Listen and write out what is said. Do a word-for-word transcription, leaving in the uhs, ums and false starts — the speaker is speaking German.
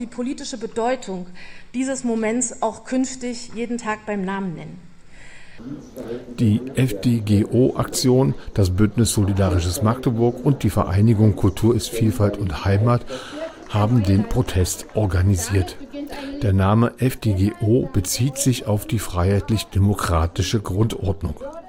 die politische Bedeutung dieses Moments auch künftig jeden Tag beim Namen nennen. Die F D G O-Aktion, das Bündnis Solidarisches Magdeburg und die Vereinigung Kultur ist Vielfalt und Heimat haben den Protest organisiert. Der Name F D G O bezieht sich auf die freiheitlich-demokratische Grundordnung.